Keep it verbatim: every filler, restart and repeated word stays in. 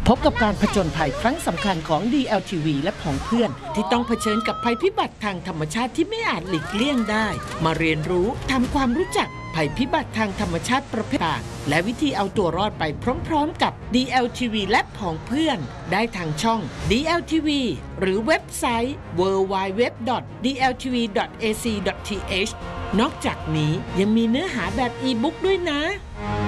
พบกับการผจญภัยครั้งสำคัญของ ดี แอล ที วี และผองเพื่อนที่ต้องเผชิญกับภัยพิบัติทางธรรมชาติที่ไม่อาจหลีกเลี่ยงได้มาเรียนรู้ทำความรู้จักภัยพิบัติทางธรรมชาติประเภทต่างและวิธีเอาตัวรอดไปพร้อมๆกับ ดี แอล ที วี และผองเพื่อนได้ทางช่อง ดี แอล ที วี หรือเว็บไซต์ ดับเบิลยู ดับเบิลยู ดับเบิลยู ดอท ดี แอล ที วี ดอท เอ ซี ดอท ที เอช นอกจากนี้ยังมีเนื้อหาแบบอีบุ๊กด้วยนะ